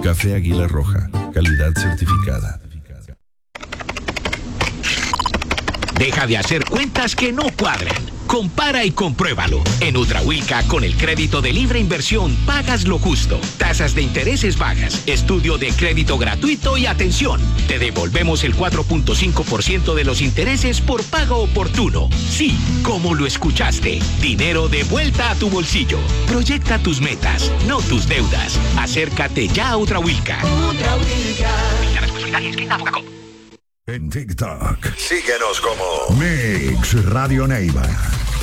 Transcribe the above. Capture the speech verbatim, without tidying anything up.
Café Águila Roja, calidad certificada. Deja de hacer cuentas que no cuadran. Compara y compruébalo. En Utrahuilca, con el crédito de libre inversión, pagas lo justo. Tasas de intereses bajas, estudio de crédito gratuito y atención. Te devolvemos el cuatro punto cinco por ciento de los intereses por pago oportuno. Sí, como lo escuchaste. Dinero de vuelta a tu bolsillo. Proyecta tus metas, no tus deudas. Acércate ya a Utrahuilca. Utrahuilca. En TikTok, síguenos como Mix Radio Neiva.